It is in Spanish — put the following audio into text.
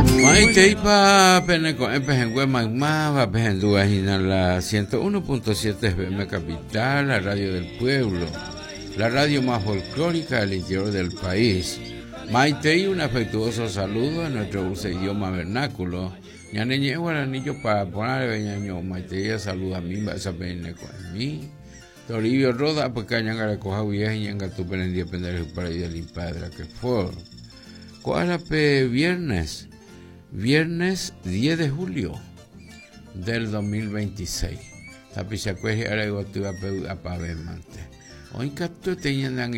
Maiteipa Peneco Empejengüe Magma, Pejendúa Gina, la 101.7 FM Capital, la radio del pueblo, la radio más folclórica del interior del país. Maitei, un afectuoso saludo a nuestro dulce idioma vernáculo. Ñaneñe guaranillo para poner veñaño, Maitei saluda a mí, vas a Peneco en mí. Toribio Roda, porque ñanga recoja vieja y ñanga tu penendía pender para ir del impadre que fue. ¿Cuál es viernes? Viernes 10 de julio del 2026. Tapi siya kweh ara iwa tu apa mante. Hoy capto tenían